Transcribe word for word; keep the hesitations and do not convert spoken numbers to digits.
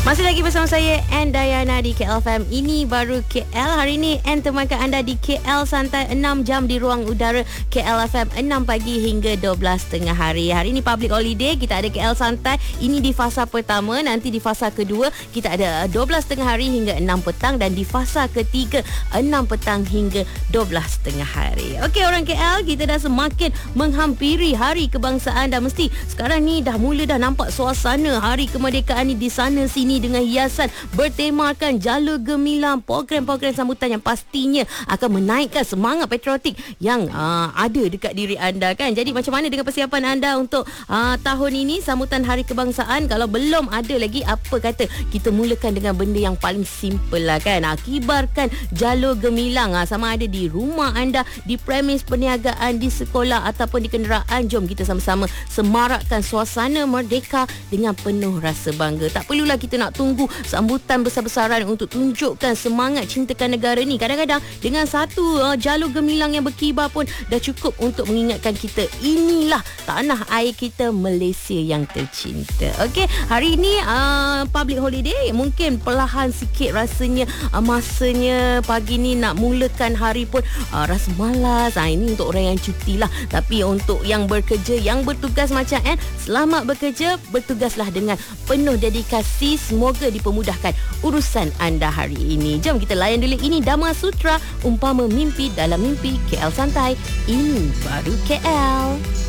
Masih lagi bersama saya Ann Dayana di K L F M. Ini baru K L. Hari ini Ann temankan anda di K L Santai enam jam di ruang udara K L F M enam pagi hingga dua belas tengah hari. Hari ini public holiday, kita ada K L Santai. Ini di fasa pertama, nanti di fasa kedua kita ada dua belas tengah hari hingga enam petang, dan di fasa ketiga enam petang hingga dua belas tengah hari. Okey orang K L, kita dah semakin menghampiri Hari Kebangsaan, dan mesti sekarang ni dah mula dah nampak suasana Hari Kemerdekaan ni di sana sini dengan hiasan bertemakan jalur gemilang, program-program sambutan yang pastinya akan menaikkan semangat patriotik yang uh, ada dekat diri anda kan. Jadi macam mana dengan persiapan anda untuk uh, tahun ini sambutan Hari Kebangsaan? Kalau belum ada lagi, apa kata kita mulakan dengan benda yang paling simple lah kan. Uh, kibarkan jalur gemilang, uh, sama ada di rumah anda, di premis perniagaan, di sekolah ataupun di kenderaan. Jom kita sama-sama semarakkan suasana merdeka dengan penuh rasa bangga. Tak perlulah kita nak tunggu sambutan besar-besaran untuk tunjukkan semangat cintakan negara ni. Kadang-kadang dengan satu uh, jalur gemilang yang berkibar pun dah cukup untuk mengingatkan kita, inilah tanah air kita, Malaysia yang tercinta. Okey, hari ini uh, public holiday, mungkin perlahan sikit rasanya, uh, masanya pagi ni nak mulakan hari pun uh, rasa malas. Uh, ini untuk orang yang cuti lah. Tapi untuk yang bekerja, yang bertugas macam Ann, selamat bekerja, bertugaslah dengan penuh dedikasi. Semoga dipermudahkan urusan anda hari ini. Jom kita layan dulu. Ini Dama Sutra, umpama mimpi dalam mimpi. K L Santai, ini baru K L.